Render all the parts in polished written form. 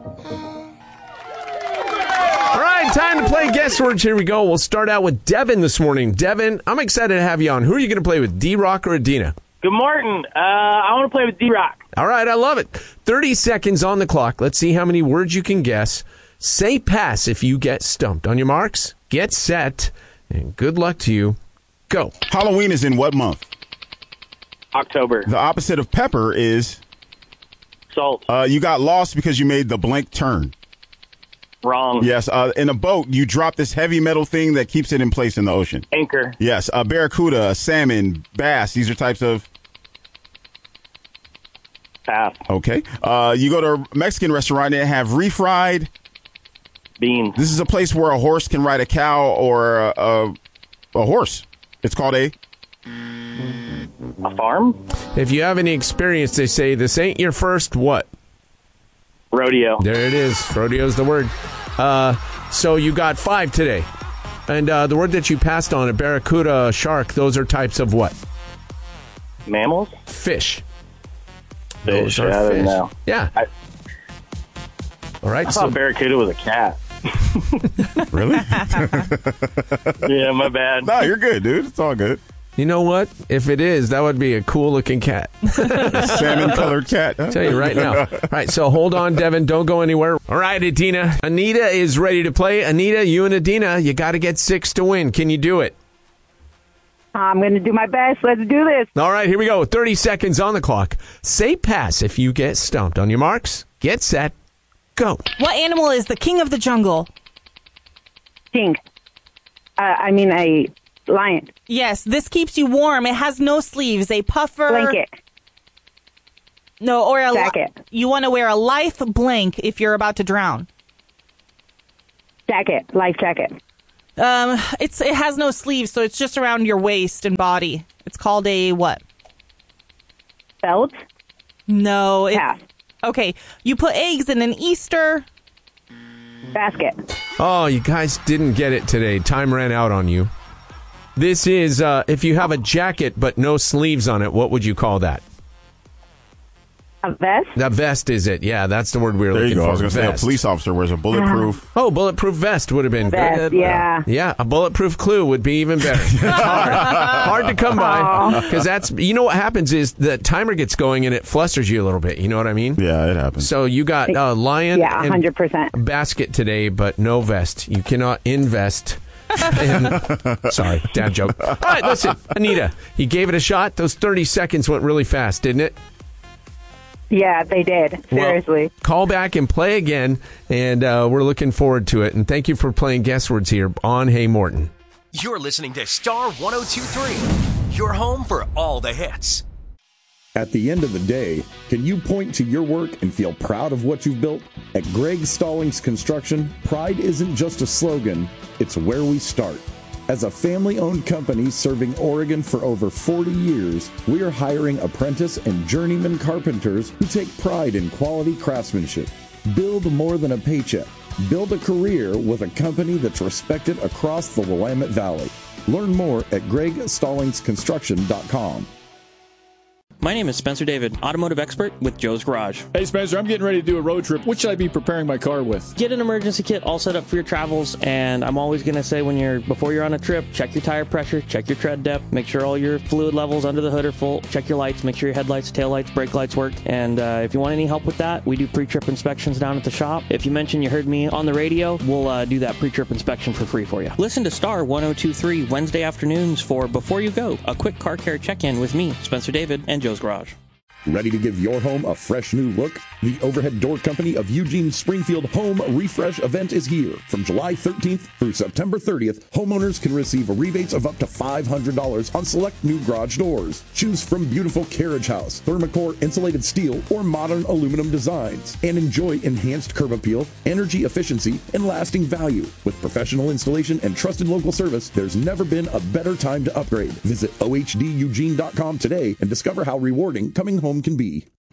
All right, time to play Guess Words. Here we go. We'll start out with Devin this morning. Devin, I'm excited to have you on. Who are you going to play with, D-Rock or Adina? Good morning. I want to play with D-Rock. All right, I love it. 30 seconds on the clock. Let's see how many words you can guess. Say pass if you get stumped. On your marks, get set, and good luck to you. Go. Halloween is in what month? October. The opposite of pepper is? Salt. You got lost because you made the blank turn. Wrong. Yes. In a boat, you drop this heavy metal thing that keeps it in place in the ocean. Anchor. Yes. A barracuda, a salmon, bass. These are types of? Pass. Okay. You go to a Mexican restaurant and have refried? Beans. This is a place where a horse can ride a cow or a horse. It's called a farm? If you have any experience, they say this ain't your first what? Rodeo. There it is. Rodeo's the word. So you got 5 today. And the word that you passed on, a barracuda, a shark, those are types of what? Mammals? Fish. Fish. Those are I fish. don't know. Yeah. All right. I thought barracuda was a cat. Really? Yeah, my bad. No, you're good, dude. It's all good. You know what? If it is, that would be a cool-looking cat. Salmon-colored cat. I'll tell you right now. All right, so hold on, Devin. Don't go anywhere. All right, Adina. Anita is ready to play. Anita, you and Adina, you got to get 6 to win. Can you do it? I'm going to do my best. Let's do this. All right, here we go. 30 seconds on the clock. Say pass if you get stumped. On your marks, get set, go. What animal is the king of the jungle? King. A lion. Yes, this keeps you warm. It has no sleeves. A puffer. Blanket. No, or a jacket. You want to wear a life blank if you're about to drown. Jacket. Life jacket. It has no sleeves, so it's just around your waist and body. It's called a what? Belt. No. Pass. Okay, you put eggs in an Easter basket. Oh, you guys didn't get it today. Time ran out on you. This is, if you have a jacket but no sleeves on it, what would you call that? A vest? That vest is it. Yeah, that's the word we were There looking you go. for. I was going to say a police officer wears a bulletproof. Oh, bulletproof vest would have been Vest, good. yeah. Yeah, a bulletproof clue would be even better. It's hard to come by because that's, you know what happens is the timer gets going and it flusters you a little bit. You know what I mean? Yeah, it happens. So you got lion Yeah, and 100%. basket today, but no vest. You cannot invest. Sorry, dad joke. All right, listen, Anita, you gave it a shot. Those 30 seconds went really fast, didn't it? Yeah, they did. Seriously. Well, call back and play again, and we're looking forward to it. And thank you for playing Guess Words here on Hey Morton. You're listening to Star 102.3, your home for all the hits. At the end of the day, can you point to your work and feel proud of what you've built? At Greg Stallings Construction, pride isn't just a slogan, it's where we start. As a family-owned company serving Oregon for over 40 years, we are hiring apprentice and journeyman carpenters who take pride in quality craftsmanship. Build more than a paycheck. Build a career with a company that's respected across the Willamette Valley. Learn more at GregStallingsConstruction.com. My name is Spencer David, automotive expert with Joe's Garage. Hey Spencer, I'm getting ready to do a road trip. What should I be preparing my car with? Get an emergency kit all set up for your travels, and I'm always going to say before you're on a trip, check your tire pressure, check your tread depth, make sure all your fluid levels under the hood are full, check your lights, make sure your headlights, taillights, brake lights work, and if you want any help with that, we do pre-trip inspections down at the shop. If you mention you heard me on the radio, we'll do that pre-trip inspection for free for you. Listen to Star 102.3 Wednesday afternoons for Before You Go, a quick car care check-in with me, Spencer David, and Joe's Garage. Ready to give your home a fresh new look? The Overhead Door Company of Eugene Springfield Home Refresh event is here. From July 13th through September 30th, homeowners can receive rebates of up to $500 on select new garage doors. Choose from beautiful carriage house, Thermocore insulated steel, or modern aluminum designs, and enjoy enhanced curb appeal, energy efficiency, and lasting value. With professional installation and trusted local service, there's never been a better time to upgrade. Visit OHDEugene.com today and discover how rewarding coming home can be.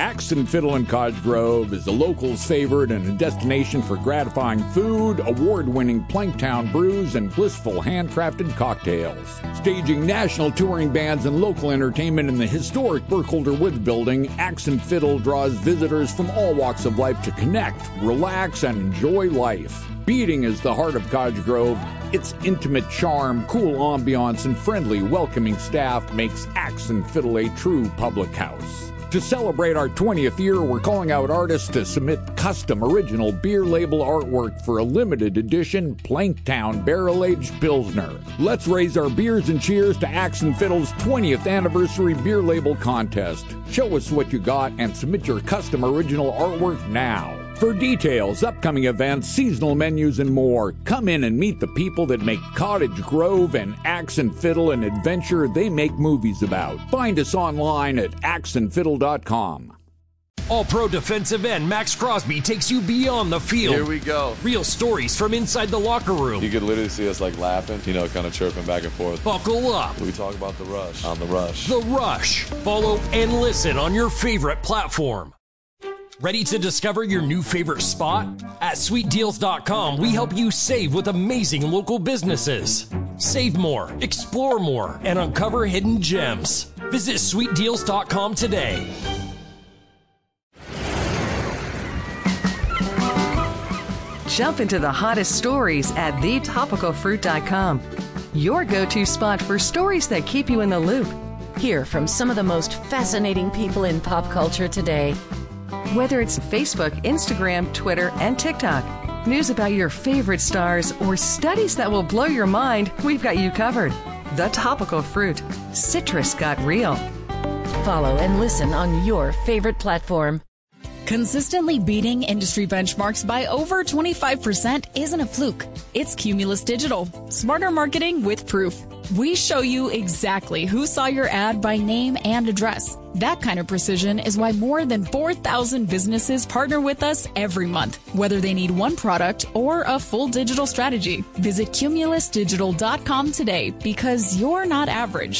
Axe and Fiddle in Cottage Grove is the locals' favorite and a destination for gratifying food, award-winning Planktown brews, and blissful handcrafted cocktails. Staging national touring bands and local entertainment in the historic Burkholder Woods building, Axe and Fiddle draws visitors from all walks of life to connect, relax, and enjoy life. Beating is the heart of Cottage Grove. Its intimate charm, cool ambiance, and friendly, welcoming staff makes Axe and Fiddle a true public house. To celebrate our 20th year, we're calling out artists to submit custom original beer label artwork for a limited edition Planktown Barrel-Aged Pilsner. Let's raise our beers and cheers to Axe and Fiddle's 20th anniversary beer label contest. Show us what you got and submit your custom original artwork now. For details, upcoming events, seasonal menus, and more, come in and meet the people that make Cottage Grove and Axe and Fiddle an adventure they make movies about. Find us online at axeandfiddle.com. All-Pro defensive end Max Crosby takes you beyond the field. Here we go. Real stories from inside the locker room. You could literally see us like laughing, kind of chirping back and forth. Buckle up. We talk about The Rush on The Rush. The Rush. Follow and listen on your favorite platform. Ready to discover your new favorite spot? At SweetDeals.com, we help you save with amazing local businesses. Save more, explore more, and uncover hidden gems. Visit SweetDeals.com today. Jump into the hottest stories at thetopicalfruit.com. Your go-to spot for stories that keep you in the loop. Hear from some of the most fascinating people in pop culture today. Whether it's Facebook, Instagram, Twitter, and TikTok, news about your favorite stars, or studies that will blow your mind, we've got you covered. The Topical Fruit. Citrus got real. Follow and listen on your favorite platform. Consistently beating industry benchmarks by over 25% isn't a fluke. It's Cumulus Digital. Smarter marketing with proof. We show you exactly who saw your ad by name and address. That kind of precision is why more than 4,000 businesses partner with us every month, whether they need one product or a full digital strategy. Visit cumulusdigital.com today because you're not average.